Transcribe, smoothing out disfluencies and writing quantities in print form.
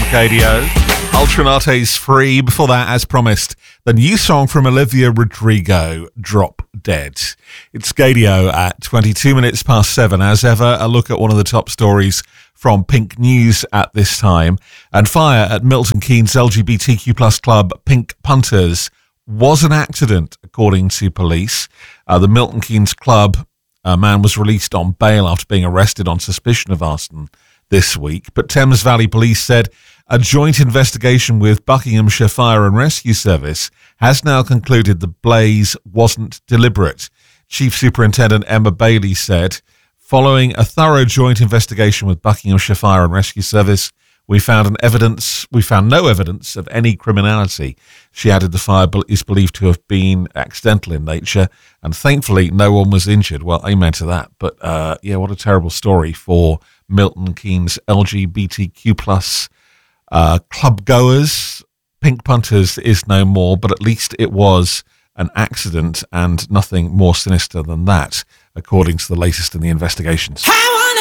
Gadio. Ultranate's Free. Before that, as promised, the new song from Olivia Rodrigo, Drop Dead. It's Gadio at 22 minutes past 7. As ever, a look at one of the top stories from Pink News at this time. And fire at Milton Keynes LGBTQ plus club Pink Punters was an accident, according to police. The Milton Keynes club man was released on bail after being arrested on suspicion of arson this week. But Thames Valley Police said a joint investigation with Buckinghamshire Fire and Rescue Service has now concluded the blaze wasn't deliberate. Chief Superintendent Emma Bailey said, following a thorough joint investigation with Buckinghamshire Fire and Rescue Service, we found no evidence of any criminality. She added the fire is believed to have been accidental in nature, and thankfully no one was injured. Well, amen to that. But what a terrible story for Milton Keynes LGBTQ plus club goers. Pink Punters is no more, but at least it was an accident and nothing more sinister than that, according to the latest in the investigations.